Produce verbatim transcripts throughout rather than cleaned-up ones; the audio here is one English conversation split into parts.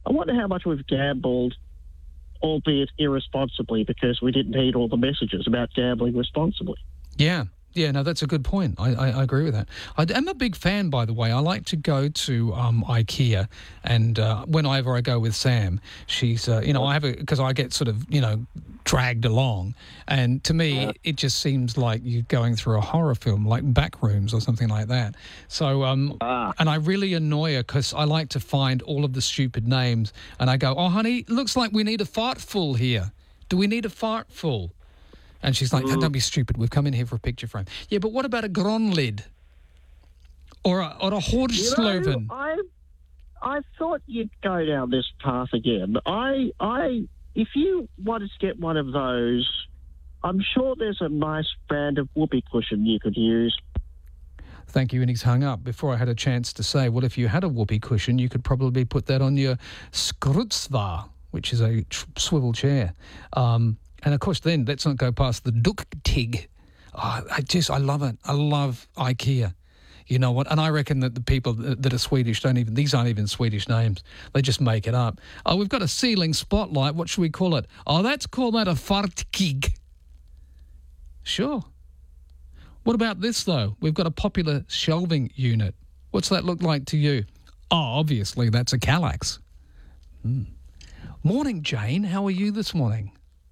I wonder how much we've gambled, albeit irresponsibly, because we didn't heed all the messages about gambling responsibly. Yeah. Yeah, no, that's a good point. I, I, I agree with that. I, I'm a big fan, by the way. I like to go to um, IKEA, and uh, whenever I go with Sam, she's, uh, you know, I have a, because I get sort of, you know, dragged along, and to me, it just seems like you're going through a horror film, like Backrooms or something like that. So, um, Ah. and I really annoy her because I like to find all of the stupid names, and I go, oh, honey, looks like we need a fartful here. Do we need a fartful? And she's like, oh, don't be stupid. We've come in here for a picture frame. Yeah, but what about a Gronlid? Or a, or a Hordsloven? You know, I, I thought you'd go down this path again. I, I, if you wanted to get one of those, I'm sure there's a nice brand of whoopee cushion you could use. Thank you, and he's hung up before I had a chance to say, well, if you had a whoopee cushion, you could probably put that on your Skrutzvar, which is a tr- swivel chair. Um... And, of course, then let's not go past the Duktig. Oh, I just, I love it. I love IKEA. You know what? And I reckon that the people that are Swedish don't even, these aren't even Swedish names. They just make it up. Oh, we've got a ceiling spotlight. What should we call it? Oh, let's call that a fartkig. Sure. What about this, though? We've got a popular shelving unit. What's that look like to you? Oh, obviously, that's a Kallax. Hmm. Morning, Jane. How are you this morning?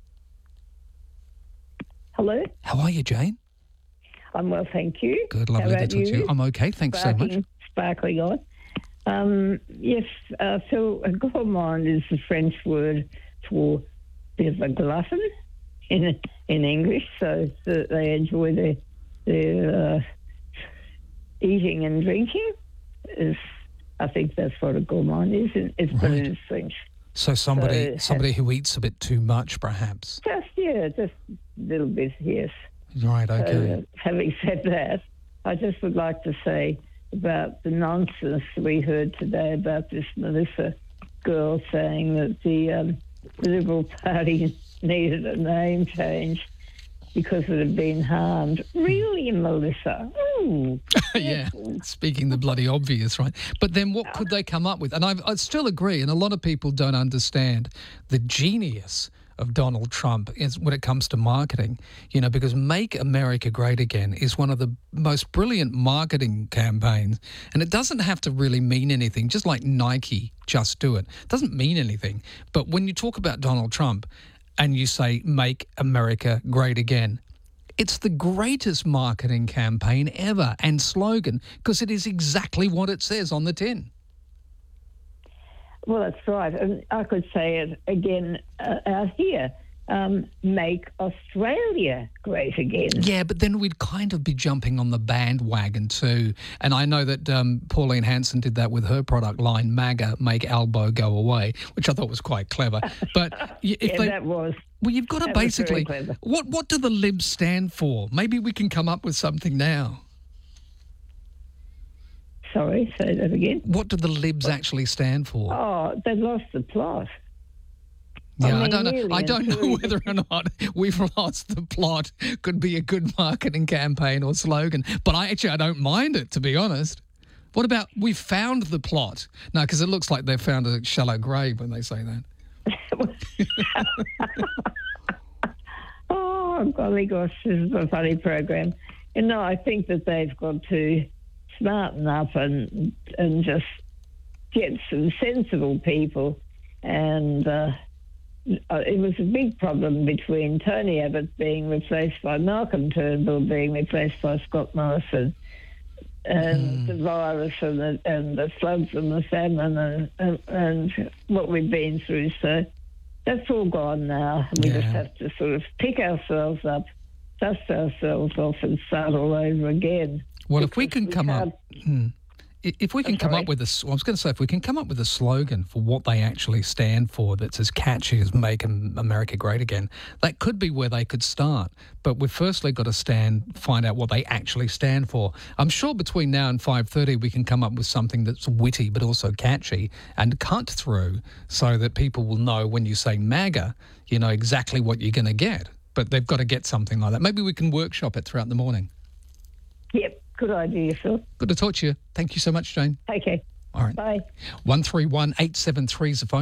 Hello. How are you, Jane? I'm well, thank you. Good, lovely to talk you? to you. I'm okay, thanks Sparking, so much. Sparkling on. Um, yes, uh, so a gourmand is the French word for a bit of a glutton in in English, so that they enjoy their, their uh, eating and drinking. Is I think that's what a gourmand is. It's Right. but it is French. So somebody So, somebody who eats a bit too much, perhaps. Just, yeah, just a little bit, yes. Right, So, okay. uh, having said that, I just would like to say about the nonsense we heard today about this Melissa girl saying that the, um, the Liberal Party needed a name change because it had been harmed. Really, Melissa? Ooh. Yeah, speaking the bloody obvious, right? But then what could they come up with? And I, I still agree, and a lot of people don't understand the genius of Donald Trump is when it comes to marketing, you know, because Make America Great Again is one of the most brilliant marketing campaigns, and it doesn't have to really mean anything, just like Nike, just do it. It doesn't mean anything. But when you talk about Donald Trump and you say Make America Great Again, it's the greatest marketing campaign ever and slogan because it is exactly what it says on the tin. Well, that's right. And I could say it again uh, out here. Um, make Australia great again. Yeah, but then we'd kind of be jumping on the bandwagon too. And I know that um, Pauline Hanson did that with her product line, MAGA, Make Albo Go Away, which I thought was quite clever. But if yeah, they, that was. Well, you've got to that was basically, very clever. what what do the libs stand for? Maybe we can come up with something now. Sorry, say that again. What do the libs actually stand for? Oh, they lost the plot. Yeah, I, I mean, don't know. really I and don't know truly. whether or not we've lost the plot. Could be a good marketing campaign or slogan, but I actually I don't mind it, to be honest. What about we've found the plot? No, because it looks like they've found a shallow grave when they say that. Oh, golly gosh, this is a funny program. You know, I think that they've got to smarten up and and just get some sensible people. And uh, it was a big problem between Tony Abbott being replaced by Malcolm Turnbull being replaced by Scott Morrison. And mm. the virus and the, and the floods and the famine and, and, and what we've been through. So that's all gone now. We Yeah. just have to sort of pick ourselves up, dust ourselves off and start all over again. Well, if we Because can we come up, can't- hmm, I- if we can come sorry. up with a, s- well, I was going to say, if we can come up with a slogan for what they actually stand for that's as catchy as Make Am- America Great Again, that could be where they could start. But we've firstly got to stand, find out what they actually stand for. I'm sure between now and five thirty we can come up with something that's witty but also catchy and cut through so that people will know when you say MAGA, you know exactly what you're going to get. But they've got to get something like that. Maybe we can workshop it throughout the morning. Yep, good idea, Phil. Good to talk to you. Thank you so much, Jane. Okay, All right. bye. one three one eight seven three is the phone.